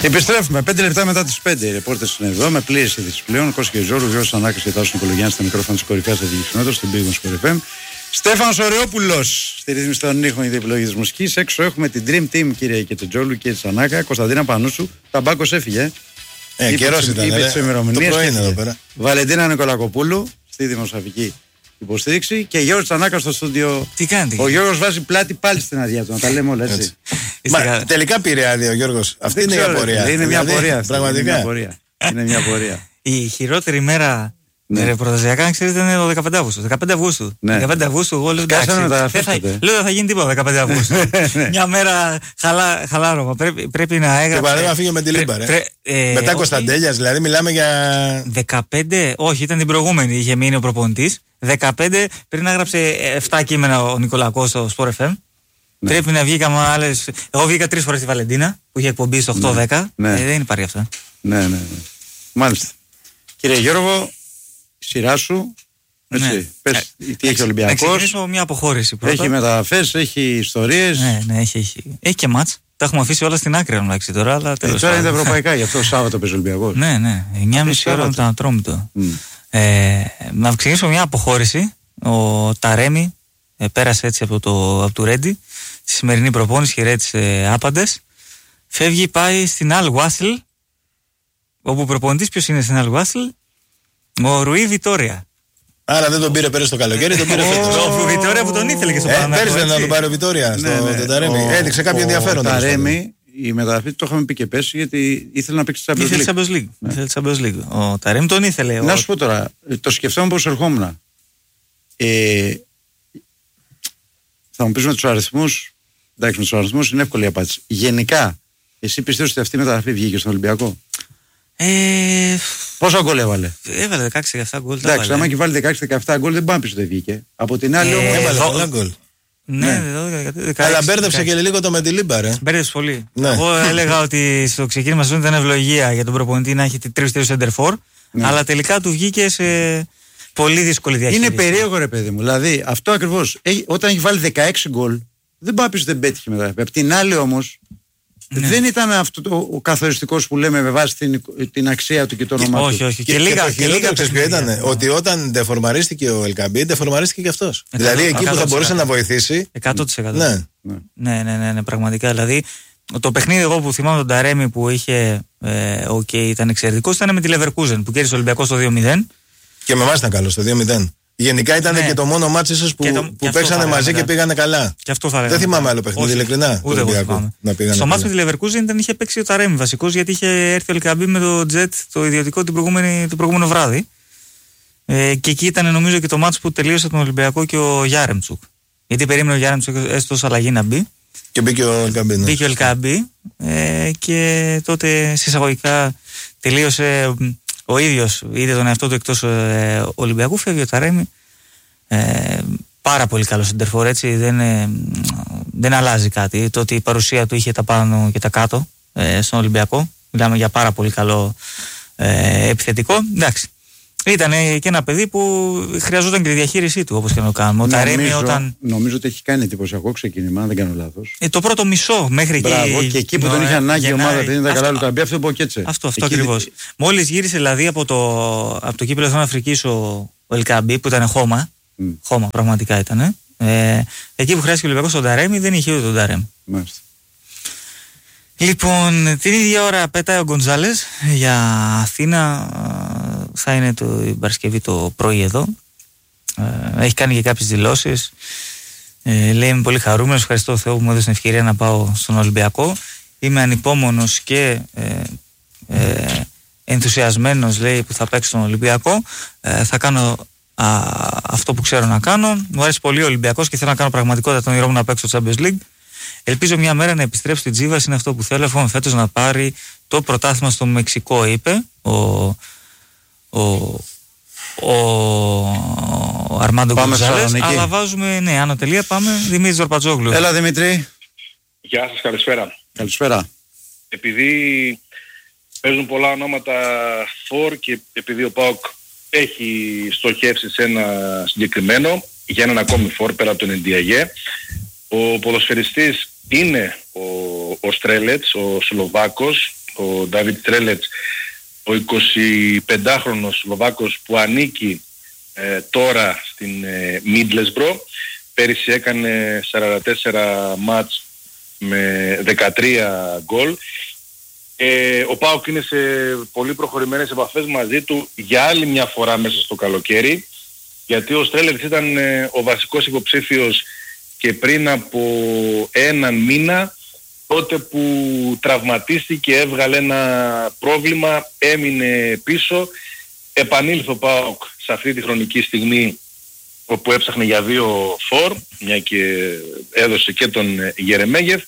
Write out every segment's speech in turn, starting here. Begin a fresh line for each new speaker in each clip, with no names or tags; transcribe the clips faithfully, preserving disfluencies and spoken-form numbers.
Επιστρέφουμε πέντε λεπτά μετά τις πέντε. Οι ρεπόρτες είναι εδώ με πλήρες ειδήσεις πλέον. Κώστα και Ζόρου, Γιώργος Ανάκης και Τάσος Νικολογιάννης στα μικρόφωνα της κορυφαίας αντιγυξινότητας στην Big Wings Sport εφ εμ. Στέφανος Ωρεόπουλος στη ρύθμιση των ήχων, η επιλογή της μουσικής. Έξω έχουμε την Dream Team, κύριε και τον Τζόλου και τη Σανάκα. Κωνσταντίνα Πανούσου. Ταμπάκος έφυγε.
Ε, καιρός ήταν.
Είπε τις ημερομηνίες.
Το πρωί είναι εδώ πέρα.
Βαλεντίνα Νικολακοπούλου στη δημοσιογραφική υποστήριξη και Γιώργος Τσανάκα στο στούντιο.
Τι κάνετε?
Ο Γιώργος βάζει πλάτη πάλι στην αδειά του, να τα λέμε όλα έτσι.
έτσι. Μα, τελικά πήρε άδεια ο Γιώργος. Αυτή είναι η απορία.
Είναι μια απορία.
Πραγματικά.
Είναι μια απορία.
Η χειρότερη μέρα ρεπορταζιακά, ξέρετε, είναι το δεκαπέντε Αυγούστου. δεκαπέντε Αυγούστου.
Ναι.
δεκαπέντε Αυγούστου, εγώ λέω
εντάξει.
Δεν θα, λέω δεν θα γίνει τίποτα δεκαπέντε Αυγούστου. Μια μέρα χαλά, χαλάρωμα. Πρέπει, πρέπει να έγραψε.
Και παράδειγμα να φύγει με τη Λίμπα. Ε, Μετά ε, Κωνσταντέλιας, δηλαδή μιλάμε για.
δεκαπέντε, όχι, ήταν την προηγούμενη, είχε μείνει ο προπονητής. δεκαπέντε πριν έγραψε επτά κείμενα ο Νικολακός στο Sport εφ εμ. Ναι. Πρέπει να βγήκαμε άλλες. Εγώ βγήκα τρεις φορές στη Βαλεντίνα που είχε εκπομπή στο οκτώ δέκα. Ναι. Ε, δεν υπάρχει αυτό.
Ναι, ναι, ναι. Μάλιστα. Κύριε Γιώργο, η σειρά σου. Έτσι. Ναι. Πες, ε, τι έχει ο Ολυμπιακός.
Να ξεκινήσω μια αποχώρηση πρώτα.
Έχει μεταφές, έχει ιστορίες.
Ναι, ναι, έχει, έχει. Έχει και μάτς. Τα έχουμε αφήσει όλα στην άκρη εντάξει τώρα. Αλλά
ε, τώρα είναι τα ευρωπαϊκά, γι' αυτό Σάββατο παίζει ο Ολυμπιακός.
Ναι, ναι. εννιά και μισή ώρα ήταν ατρόμητο. Mm. Ε, να ξεκινήσω μια αποχώρηση. Ο Ταρέμι ε, πέρασε έτσι από το, από το Ρέντι. Στη σημερινή προπόνηση χαιρέτησε άπαντες. Φεύγει, πάει στην Αλ Γουάσιλ. Όπου προπονητής ποιος είναι στην Αλ Γουάσιλ? Ο Ρουί Βιτόρια.
Άρα δεν τον πήρε πέρυσι το καλοκαίρι, τον πήρε φέτος.
Ο Βιτόρια που τον ήθελε και στο Παναθηναϊκό.
Πέρυσι δεν τον πάρει ο Βιτόρια στο Ταρέμι. Έδειξε κάποιο ενδιαφέρον.
Το Ταρέμι, η μεταγραφή το είχαμε πει και πέρσι γιατί ήθελε να παίξει
Champions League. Ήθελε Champions League. Ο Ταρέμι τον ήθελε.
Να σου πω τώρα, το σκεφτόμουν πως ερχόμουν. Θα μου πεις με τους αριθμούς. Εντάξει, με τους αριθμούς είναι εύκολη η απάντηση. Γενικά, εσύ πιστεύεις ότι αυτή η μεταγραφή βγήκε στον Ολυμπιακό?
Ε...
Πόσα γκολ έβαλε?
Έβαλε δεκαέξι δεκαεπτά γκολ.
Εντάξει, άμα έχει βάλει δεκαέξι δεκαεπτά γκολ δεν πάει πίσω δεν βγήκε. Από την άλλη όμως.
Έβαλε πολλά γκολ.
Ναι,
αλλά μπέρδεψε και λίγο το με τη Λίμπα, ρε.
Μπέρδεψε πολύ. Εγώ έλεγα ότι στο ξεκίνημα σου ήταν ευλογία για τον προπονητή να έχει τρεις τέτοιους σεντερφόρ, αλλά τελικά του βγήκε σε πολύ δύσκολη διαχείριση.
Είναι περίεργο, ρε παιδί μου. Δηλαδή αυτό ακριβώς. Όταν έχει βάλει δεκαέξι γκολ, δεν πάει πίσω δεν πέτυχε μετά. Απ' την άλλη όμως. Ναι. Δεν ήταν αυτό το, ο καθοριστικός που λέμε με βάση την, την αξία του και το όνομά του.
Όχι, όχι.
Και,
και, και λίγα,
και, και λίγα ξέρεις ποιο ήταν. Ότι όταν δεφορμαρίστηκε ο Ελκαμπή, δεφορμαρίστηκε και αυτός. Δηλαδή εκεί που θα μπορούσε να βοηθήσει.
εκατό τοις εκατό.
Ναι.
Ναι, ναι, ναι, ναι, πραγματικά. Δηλαδή το παιχνίδι εγώ που θυμάμαι τον Ταρέμι που είχε. Ε, okay, ήταν εξαιρετικό. Ήταν με τη Leverkusen που κέρδισε ο Ολυμπιακός στο δύο μηδέν.
Και με εμάς ήταν καλό στο δύο μηδέν. Γενικά ήταν ναι. και το μόνο μάτσο ίσως που, το, που παίξανε μαζί λέγα. Και πήγανε καλά.
Και αυτό θα
δεν θυμάμαι άλλο παιχνίδι, ειλικρινά.
Ούτε εγώ θυμάμαι. Στο μάτσο με τη Leverkusen ήταν, είχε παίξει ο Ταρέμι βασικός γιατί είχε έρθει ο Ελκαμπή με το τζετ το ιδιωτικό την το προηγούμενο βράδυ. Ε, και εκεί ήταν νομίζω και το μάτσο που τελείωσε τον Ολυμπιακό και ο Γιάρεμτσουκ. Γιατί περίμενε ο Γιάρεμτσουκ έστω ως αλλαγή να μπει.
Και μπήκε ο Ελκαμπή. Ναι.
Μπήκε ο Ελκαμπή ε, και τότε συσσαγωγικά τελείωσε. Ο ίδιος είδε τον εαυτό του εκτός ε, Ολυμπιακού, φεύγει ο Ταρέμι. Ε, πάρα πολύ καλό σεντερφόρ, έτσι. Δεν, ε, δεν αλλάζει κάτι. Το ότι η παρουσία του είχε τα πάνω και τα κάτω ε, στον Ολυμπιακό. Μιλάμε για πάρα πολύ καλό ε, επιθετικό. Εντάξει. Ήταν και ένα παιδί που χρειαζόταν και τη διαχείρισή του, όπως και να το κάνουμε.
Νομίζω,
Ταρέμι, όταν...
νομίζω ότι έχει κάνει εντυπωσιακό ξεκίνημα, αν δεν κάνω λάθος.
Ε, το πρώτο μισό μέχρι εκεί.
Μπράβο, και εκεί που τον είχε ανάγκη η ομάδα, δεν ήταν καλά Λουκαμπή, αυτό που έτσι.
Αυτό, αυτό ακριβώς. Μόλις γύρισε δηλαδή από το, από το κύπελλο της Αφρικής ο, ο Ελκαμπή, που ήταν χώμα, mm. χώμα πραγματικά ήταν. Ε, εκεί που χρειάστηκε ο Ολυμπιακός στον Ταρέμι, δεν είχε ούτε τον Ταρέμι.
Μάλιστα.
Λοιπόν, την ίδια ώρα πετάει ο Γκοντζάλες για Αθήνα. Θα είναι το, η Παρασκευή το πρωί εδώ. Ε, έχει κάνει και κάποιες δηλώσεις. Ε, λέει είμαι πολύ χαρούμενος, ευχαριστώ Θεό που μου έδωσε την ευκαιρία να πάω στον Ολυμπιακό. Είμαι ανυπόμονος και ε, ε, ενθουσιασμένος, λέει, που θα παίξω στον Ολυμπιακό. Ε, θα κάνω α, αυτό που ξέρω να κάνω. Μου αρέσει πολύ ο Ολυμπιακός και θέλω να κάνω πραγματικότητα τον όνειρό μου να παίξω στο Champions League. Ελπίζω μια μέρα να επιστρέψω στην Τζίβας, είναι αυτό που θέλω. Εύχομαι φέτος να πάρει το πρωτάθλημα στο Μεξικό, είπε ο, ο, ο, ο Αρμάντο Γκοντζάλες. Αλλά βάζουμε, ναι, άνω τελεία, πάμε. Δημήτρης Ζορπατζόγλου.
Έλα Δημήτρη.
Γεια σας, καλησπέρα.
Καλησπέρα.
Επειδή παίζουν πολλά ονόματα φορ και επειδή ο ΠΑΟΚ έχει στοχεύσει σε ένα συγκεκριμένο, για έναν ακόμη φορ πέρα από τον Εντιαγέ, ο ποδοσφαιριστής είναι ο, ο Στρέλετς, ο Σλοβάκος, ο Ντάβιτ Στρέλετς, ο εικοσιπεντάχρονος Σλοβάκος που ανήκει ε, τώρα στην ε, Middlesbrough. Πέρυσι έκανε σαράντα τέσσερα μάτς με δεκατρία γκολ. Ε, ο ΠΑΟΚ είναι σε πολύ προχωρημένες επαφές μαζί του για άλλη μια φορά μέσα στο καλοκαίρι, γιατί ο Στρέλετς ήταν ε, ο βασικός υποψήφιος και πριν από έναν μήνα, τότε που τραυματίστηκε, έβγαλε ένα πρόβλημα, έμεινε πίσω, επανήλθε ο ΠΑΟΚ σε αυτή τη χρονική στιγμή όπου έψαχνε για δύο φορ, μια και έδωσε και τον Γερεμέγεφ.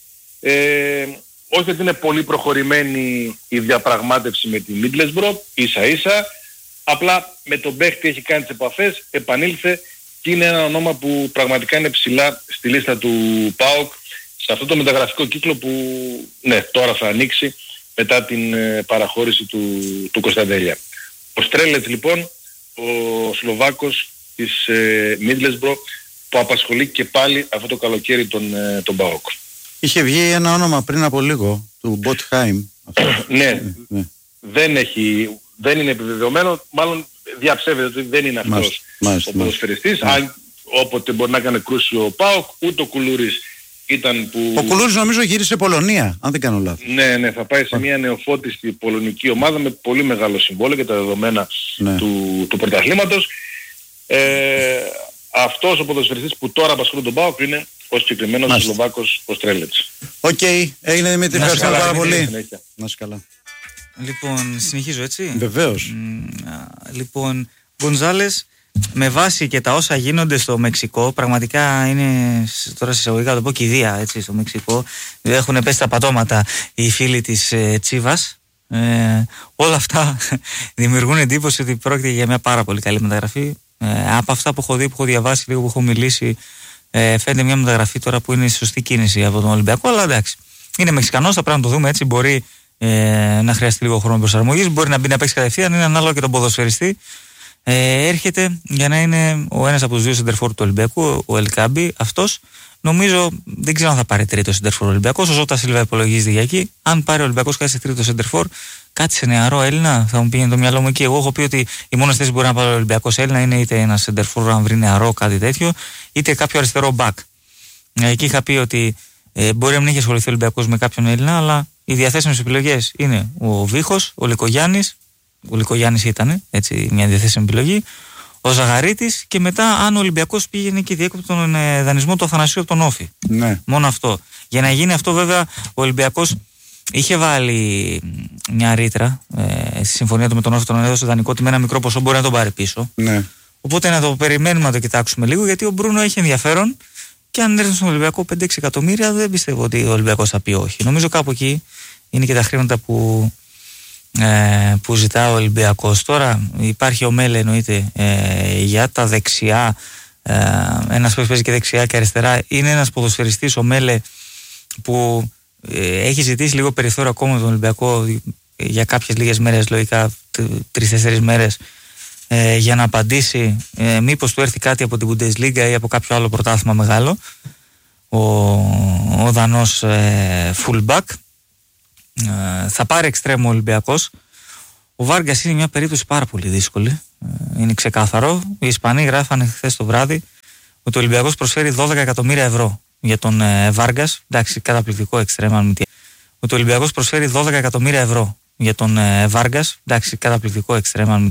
Ε, όχι ότι είναι πολύ προχωρημένη η διαπραγμάτευση με τη Middlesbrough, ίσα ίσα, απλά με τον παίχτη έχει κάνει τις επαφές, επανήλθε και είναι ένα όνομα που πραγματικά είναι ψηλά στη λίστα του ΠΑΟΚ σε αυτό το μεταγραφικό κύκλο που ναι, τώρα θα ανοίξει μετά την ε, παραχώρηση του, του Κωνσταντέλια. Ο Στρέλετς λοιπόν, ο Σλοβάκος της ε, Middlesbrough, που απασχολεί και πάλι αυτό το καλοκαίρι τον, ε, τον ΠΑΟΚ.
Είχε βγει ένα όνομα πριν από λίγο, του Μποτχάιμ.
ναι, ναι, δεν έχει, δεν είναι επιβεβαιωμένο, μάλλον διαψεύδεται ότι δεν είναι αυτός μάλιστα, ο μάλιστα, ποδοσφαιριστής, μάλιστα. Αν όποτε μπορεί να κάνει κρούση ο ΠΑΟΚ, ούτε ο Κουλούρης ήταν που...
Ο Κουλούρης νομίζω γύρισε Πολωνία, αν δεν κάνω λάθος.
Ναι, ναι, θα πάει σε μια νεοφώτιστη πολωνική ομάδα με πολύ μεγάλο συμβόλαιο και τα δεδομένα ναι. του, του πρωταθλήματος. Ε, αυτός ο ποδοσφαιριστής που τώρα απασχολεί τον ΠΑΟΚ είναι ο συγκεκριμένος Σλοβάκος ο Στρέλετς.
Οκ, okay. Έγινε Δημήτρη, ευχαριστώ πάρα πολύ.
Να είσαι καλά. Λοιπόν, συνεχίζω έτσι.
Βεβαίως.
Λοιπόν, Γκονζάλες, με βάση και τα όσα γίνονται στο Μεξικό, πραγματικά είναι τώρα σε εισαγωγικά το πω κηδεία έτσι στο Μεξικό. Έχουν πέσει τα πατώματα οι φίλοι της ε, Τσίβας. Ε, όλα αυτά δημιουργούν εντύπωση ότι πρόκειται για μια πάρα πολύ καλή μεταγραφή. Ε, από αυτά που έχω δει, που έχω διαβάσει, λίγο που έχω μιλήσει, ε, φαίνεται μια μεταγραφή τώρα που είναι σωστή κίνηση από τον Ολυμπιακό. Αλλά εντάξει, είναι Μεξικανός, θα πρέπει να το δούμε έτσι. Μπορεί ε, να χρειαστεί λίγο χρόνο προσαρμογής, μπορεί να μπει να παίξει κατευθείαν, είναι ανάλογα και τον ποδοσφαιριστή. Ε, έρχεται για να είναι ο ένας από τους δύο σεντερφόρ του Ολυμπιακού, ο Ελκάμπη. Αυτός νομίζω δεν ξέρω αν θα πάρει τρίτο σεντερφόρ Ολυμπιακός. Ο Ζώτα Σίλβα υπολογίζεται για εκεί. Αν πάρει ο Ολυμπιακός κάτι σε τρίτο σεντερφόρ, κάτι σε νεαρό Έλληνα, θα μου πήγαινε το μυαλό μου εκεί. Εγώ έχω πει ότι οι μόνες θέσεις που μπορεί να πάρει ο Ολυμπιακός Έλληνα είναι είτε ένα σεντερφόρ, αν βρει νεαρό, κάτι τέτοιο, είτε κάποιο αριστερό μπακ. Ε, εκεί είχα πει ότι ε, μπορεί να μην έχει ασχοληθεί ο Ολυμπιακός με κάποιον Έλληνα, αλλά οι διαθέσιμες επιλογές είναι ο Βίχος, ο Λικογιάννης. Ο Λικογιάννης ήταν έτσι, μια διαθέσιμη επιλογή. Ο Ζαγαρίτης και μετά, αν ο Ολυμπιακός πήγαινε και διέκοπτε τον ε, δανεισμό του Αθανασίου από τον Όφη.
Ναι.
Μόνο αυτό. Για να γίνει αυτό, βέβαια, ο Ολυμπιακός είχε βάλει μια ρήτρα ε, στη συμφωνία του με τον Όφη, τον έδωσε δανεικό ότι με ένα μικρό ποσό μπορεί να τον πάρει πίσω.
Ναι.
Οπότε να το περιμένουμε να το κοιτάξουμε λίγο, γιατί ο Μπρούνο έχει ενδιαφέρον και αν έρθει στον Ολυμπιακό πέντε έξι εκατομμύρια, δεν πιστεύω ότι ο Ολυμπιακός θα πει όχι. Νομίζω κάπου εκεί είναι και τα χρήματα που. Ε, που ζητά ο Ολυμπιακός. Τώρα υπάρχει ο Μέλε εννοείται ε, για τα δεξιά, ε, ένας που παίζει και δεξιά και αριστερά. Είναι ένας ποδοσφαιριστής ο Μέλε που ε, έχει ζητήσει λίγο περιθώριο ακόμα με τον Ολυμπιακό για κάποιες λίγες μέρες, λογικά τρεις-τέσσερις μέρες, ε, για να απαντήσει ε, μήπως του έρθει κάτι από την Bundesliga ή από κάποιο άλλο πρωτάθλημα μεγάλο, ο, ο Δανός ε, fullback. Uh, θα πάρει εξτρέμο ο Ολυμπιακός. Ο Βάργκας είναι μια περίπτωση πάρα πολύ δύσκολη. Uh, είναι ξεκάθαρο. Οι Ισπανοί γράφανε χθες το βράδυ ότι ο Ολυμπιακός προσφέρει δώδεκα εκατομμύρια ευρώ για τον uh, Βάργκας. Εντάξει, καταπληκτικό εξτρέμο. Ότι ο Ολυμπιακός προσφέρει δώδεκα εκατομμύρια ευρώ για τον uh, Βάργκας. Εντάξει, καταπληκτικό εξτρέμο.